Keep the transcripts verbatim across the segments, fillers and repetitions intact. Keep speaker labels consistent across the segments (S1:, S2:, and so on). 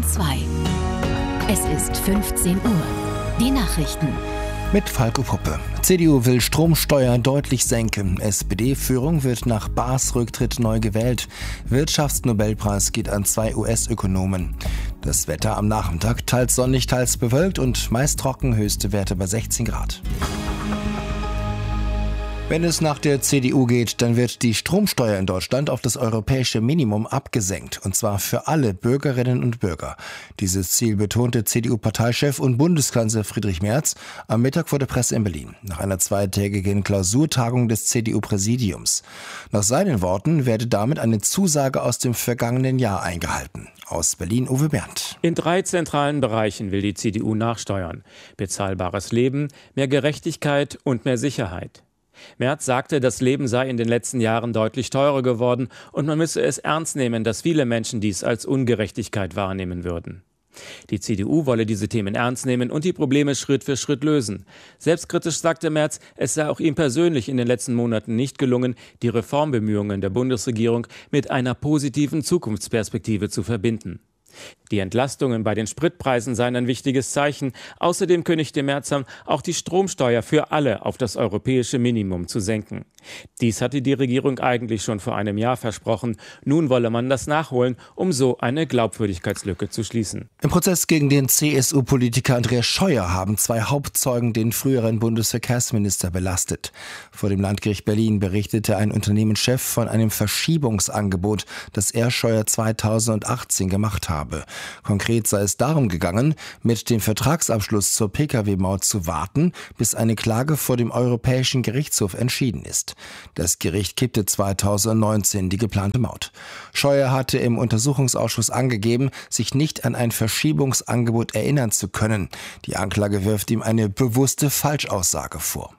S1: zwei. Es ist fünfzehn Uhr. Die Nachrichten.
S2: Mit Falco Puppe. C D U will Stromsteuer deutlich senken. S P D-Führung wird nach Baas Rücktritt neu gewählt. Wirtschaftsnobelpreis geht an zwei U S-Ökonomen. Das Wetter am Nachmittag teils sonnig, teils bewölkt und meist trocken, höchste Werte bei sechzehn Grad. Wenn es nach der C D U geht, dann wird die Stromsteuer in Deutschland auf das europäische Minimum abgesenkt. Und zwar für alle Bürgerinnen und Bürger. Dieses Ziel betonte C D U-Parteichef und Bundeskanzler Friedrich Merz am Mittag vor der Presse in Berlin. Nach einer zweitägigen Klausurtagung des C D U-Präsidiums. Nach seinen Worten werde damit eine Zusage aus dem vergangenen Jahr eingehalten. Aus Berlin Uwe Berndt.
S3: In drei zentralen Bereichen will die C D U nachsteuern. Bezahlbares Leben, mehr Gerechtigkeit und mehr Sicherheit. Merz sagte, das Leben sei in den letzten Jahren deutlich teurer geworden und man müsse es ernst nehmen, dass viele Menschen dies als Ungerechtigkeit wahrnehmen würden. Die C D U wolle diese Themen ernst nehmen und die Probleme Schritt für Schritt lösen. Selbstkritisch sagte Merz, es sei auch ihm persönlich in den letzten Monaten nicht gelungen, die Reformbemühungen der Bundesregierung mit einer positiven Zukunftsperspektive zu verbinden. Die Entlastungen bei den Spritpreisen seien ein wichtiges Zeichen. Außerdem kündigte Merz an, auch die Stromsteuer für alle auf das europäische Minimum zu senken. Dies hatte die Regierung eigentlich schon vor einem Jahr versprochen. Nun wolle man das nachholen, um so eine Glaubwürdigkeitslücke zu schließen.
S2: Im Prozess gegen den C S U-Politiker Andreas Scheuer haben zwei Hauptzeugen den früheren Bundesverkehrsminister belastet. Vor dem Landgericht Berlin berichtete ein Unternehmenschef von einem Verschiebungsangebot, das er Scheuer zweitausendachtzehn gemacht habe. Konkret sei es darum gegangen, mit dem Vertragsabschluss zur Pkw-Maut zu warten, bis eine Klage vor dem Europäischen Gerichtshof entschieden ist. Das Gericht kippte zweitausendneunzehn die geplante Maut. Scheuer hatte im Untersuchungsausschuss angegeben, sich nicht an ein Verschiebungsangebot erinnern zu können. Die Anklage wirft ihm eine bewusste Falschaussage vor.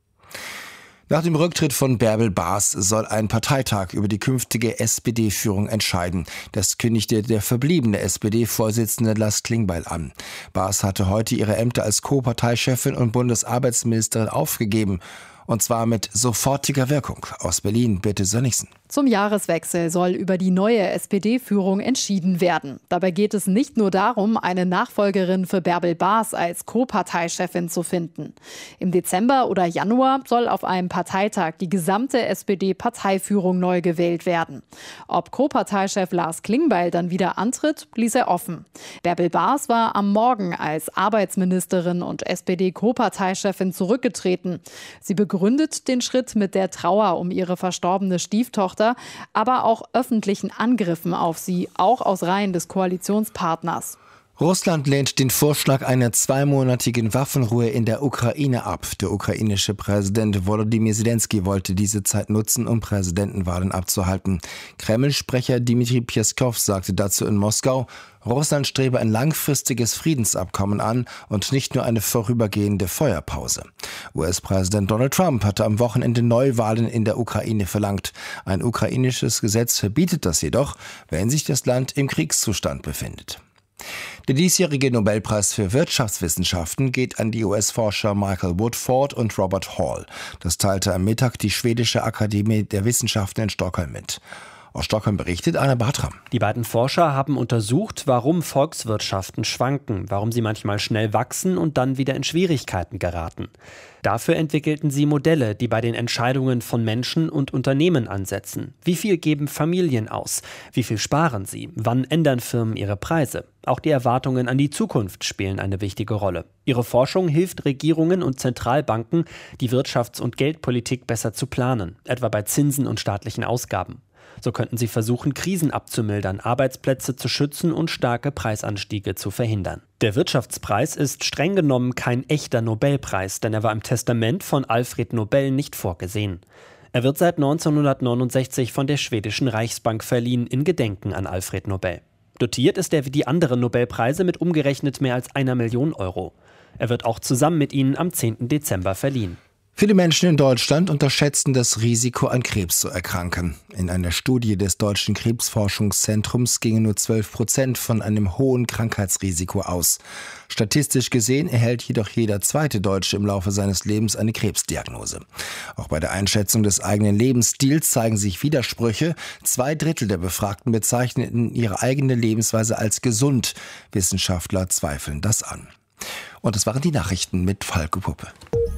S2: Nach dem Rücktritt von Bärbel Baas soll ein Parteitag über die künftige S P D-Führung entscheiden. Das kündigte der verbliebene S P D-Vorsitzende Lars Klingbeil an. Baas hatte heute ihre Ämter als Co-Parteichefin und Bundesarbeitsministerin aufgegeben. Und zwar mit sofortiger Wirkung. Aus Berlin, Birte Sönnigsen.
S4: Zum Jahreswechsel soll über die neue S P D-Führung entschieden werden. Dabei geht es nicht nur darum, eine Nachfolgerin für Bärbel Baas als Co-Parteichefin zu finden. Im Dezember oder Januar soll auf einem Parteitag die gesamte S P D-Parteiführung neu gewählt werden. Ob Co-Parteichef Lars Klingbeil dann wieder antritt, ließ er offen. Bärbel Baas war am Morgen als Arbeitsministerin und S P D-Co-Parteichefin zurückgetreten. Sie begründet den Schritt mit der Trauer um ihre verstorbene Stieftochter, aber auch öffentlichen Angriffen auf sie, auch aus Reihen des Koalitionspartners.
S2: Russland lehnt den Vorschlag einer zweimonatigen Waffenruhe in der Ukraine ab. Der ukrainische Präsident Volodymyr Zelensky wollte diese Zeit nutzen, um Präsidentenwahlen abzuhalten. Kreml-Sprecher Dmitri Pjeskow sagte dazu in Moskau, Russland strebe ein langfristiges Friedensabkommen an und nicht nur eine vorübergehende Feuerpause. U S-Präsident Donald Trump hatte am Wochenende Neuwahlen in der Ukraine verlangt. Ein ukrainisches Gesetz verbietet das jedoch, wenn sich das Land im Kriegszustand befindet. Der diesjährige Nobelpreis für Wirtschaftswissenschaften geht an die U S-Forscher Michael Woodford und Robert Hall. Das teilte am Mittag die Schwedische Akademie der Wissenschaften in Stockholm mit. Aus Stockholm berichtet Anna Bartram.
S5: Die beiden Forscher haben untersucht, warum Volkswirtschaften schwanken, warum sie manchmal schnell wachsen und dann wieder in Schwierigkeiten geraten. Dafür entwickelten sie Modelle, die bei den Entscheidungen von Menschen und Unternehmen ansetzen. Wie viel geben Familien aus? Wie viel sparen sie? Wann ändern Firmen ihre Preise? Auch die Erwartungen an die Zukunft spielen eine wichtige Rolle. Ihre Forschung hilft Regierungen und Zentralbanken, die Wirtschafts- und Geldpolitik besser zu planen, etwa bei Zinsen und staatlichen Ausgaben. So könnten sie versuchen, Krisen abzumildern, Arbeitsplätze zu schützen und starke Preisanstiege zu verhindern. Der Wirtschaftspreis ist streng genommen kein echter Nobelpreis, denn er war im Testament von Alfred Nobel nicht vorgesehen. Er wird seit neunzehnhundertneunundsechzig von der schwedischen Reichsbank verliehen in Gedenken an Alfred Nobel. Dotiert ist er wie die anderen Nobelpreise mit umgerechnet mehr als einer Million Euro. Er wird auch zusammen mit ihnen am zehnten Dezember verliehen.
S2: Viele Menschen in Deutschland unterschätzen das Risiko, an Krebs zu erkranken. In einer Studie des Deutschen Krebsforschungszentrums gingen nur zwölf Prozent von einem hohen Krankheitsrisiko aus. Statistisch gesehen erhält jedoch jeder zweite Deutsche im Laufe seines Lebens eine Krebsdiagnose. Auch bei der Einschätzung des eigenen Lebensstils zeigen sich Widersprüche. Zwei Drittel der Befragten bezeichneten ihre eigene Lebensweise als gesund. Wissenschaftler zweifeln das an. Und das waren die Nachrichten mit Falco Puppe.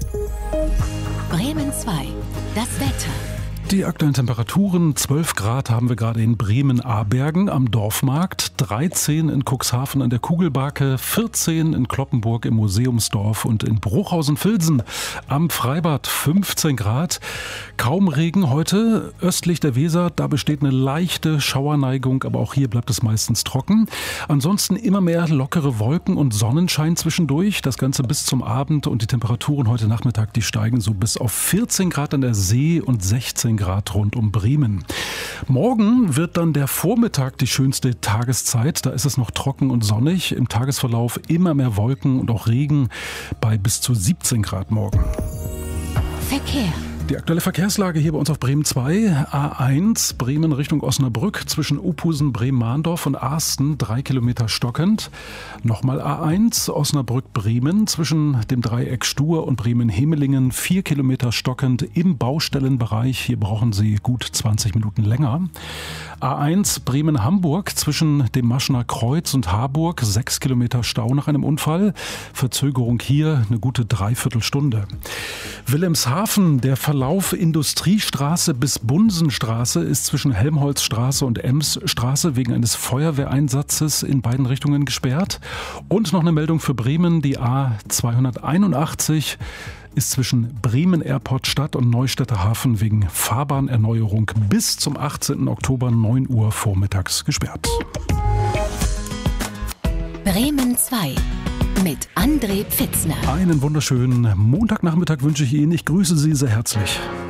S1: Bremen zwei. Das Wetter.
S6: Die aktuellen Temperaturen, zwölf Grad haben wir gerade in Bremen-Abergen am Dorfmarkt, dreizehn in Cuxhaven an der Kugelbake, vierzehn in Cloppenburg im Museumsdorf und in Bruchhausen-Vilsen am Freibad, fünfzehn Grad. Kaum Regen heute, östlich der Weser, da besteht eine leichte Schauerneigung, aber auch hier bleibt es meistens trocken. Ansonsten immer mehr lockere Wolken und Sonnenschein zwischendurch, das Ganze bis zum Abend, und die Temperaturen heute Nachmittag, die steigen so bis auf vierzehn Grad an der See und sechzehn Grad rund um Bremen. Morgen wird dann der Vormittag die schönste Tageszeit. Da ist es noch trocken und sonnig. Im Tagesverlauf immer mehr Wolken und auch Regen bei bis zu siebzehn Grad morgen.
S1: Verkehr.
S6: Die aktuelle Verkehrslage hier bei uns auf Bremen zwei, A eins, Bremen Richtung Osnabrück, zwischen Uphusen, Bremen-Mahndorf und Arsten, drei Kilometer stockend. Nochmal A eins, Osnabrück-Bremen, zwischen dem Dreieck Stur und Bremen-Hemelingen, vier Kilometer stockend im Baustellenbereich. Hier brauchen Sie gut zwanzig Minuten länger. A eins, Bremen-Hamburg, zwischen dem Maschener Kreuz und Harburg, sechs Kilometer Stau nach einem Unfall. Verzögerung hier eine gute Dreiviertelstunde. Wilhelmshaven, der Verlauf Industriestraße bis Bunsenstraße ist zwischen Helmholtzstraße und Emsstraße wegen eines Feuerwehreinsatzes in beiden Richtungen gesperrt. Und noch eine Meldung für Bremen, die A zweihunderteinundachtzig ist zwischen Bremen Airport Stadt und Neustädter Hafen wegen Fahrbahnerneuerung bis zum achtzehnten Oktober neun Uhr vormittags gesperrt.
S1: Bremen zwei. Mit André Pfitzner.
S6: Einen wunderschönen Montagnachmittag wünsche ich Ihnen. Ich grüße Sie sehr herzlich.